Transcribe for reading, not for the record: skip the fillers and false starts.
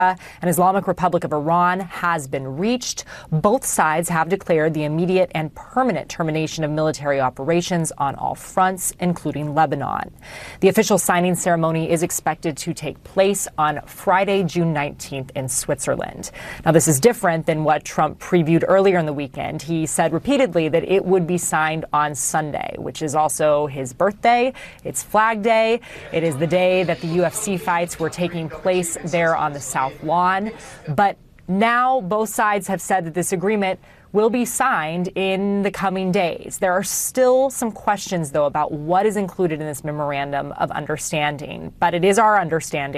and Islamic Republic of Iran has been reached. Both sides have declared the immediate and permanent termination of military operations on all fronts, including Lebanon. The official signing ceremony is expected to take place on Friday, June 19th in Switzerland. Now, this is different than what Trump previewed earlier in the weekend. He said repeatedly that it would be signed on Sunday, which is also his birthday. It's Flag Day. It is the day that the UFC fights were taking place there on the South Lawn. But now both sides have said that this agreement will be signed in the coming days. There are still some questions, though, about what is included in this memorandum of understanding. But it is our understanding